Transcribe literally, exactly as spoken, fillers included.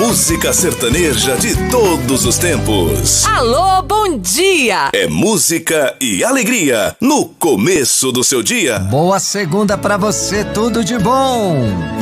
música sertaneja de todos os tempos. Alô, bom dia! É música e alegria no começo do seu dia. Boa segunda pra você, tudo de bom!